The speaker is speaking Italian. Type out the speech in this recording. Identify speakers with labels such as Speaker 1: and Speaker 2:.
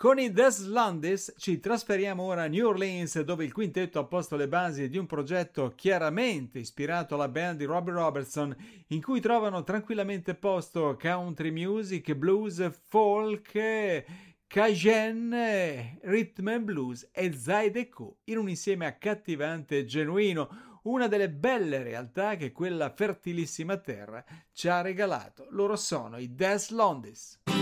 Speaker 1: Con i The Slundis ci trasferiamo ora a New Orleans, dove il quintetto ha posto le basi di un progetto chiaramente ispirato alla band di Robbie Robertson, in cui trovano tranquillamente posto country music, blues, folk, cajun, rhythm and blues e Zydeco in un insieme accattivante e genuino, una delle belle realtà che quella fertilissima terra ci ha regalato. Loro sono i The Slundis.